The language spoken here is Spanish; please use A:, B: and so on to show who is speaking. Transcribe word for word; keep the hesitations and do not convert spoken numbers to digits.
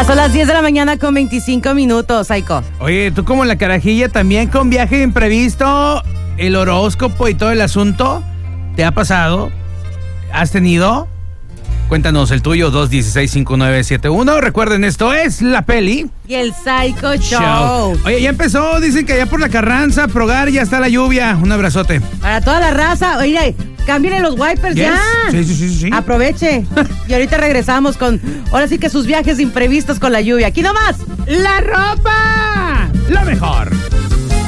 A: Son las diez de la mañana con veinticinco minutos, Saiko.
B: Oye, tú como la carajilla también con viaje imprevisto, el horóscopo y todo el asunto, ¿te ha pasado? ¿Has tenido? Cuéntanos el tuyo, dos uno seis, cinco nueve siete uno. Recuerden, esto es La Peli
A: Y el Saiko Show.
B: Show. Oye, ya empezó, dicen que allá por la Carranza, Progar, ya está la lluvia. Un abrazote.
A: Para toda la raza, oye, cámbienle los wipers
B: Yes.
A: ya.
B: Sí, sí, sí, sí.
A: Aproveche. Y ahorita regresamos con, ahora sí que sus viajes imprevistos con la lluvia. Aquí nomás.
B: ¡La ropa! ¡Lo mejor!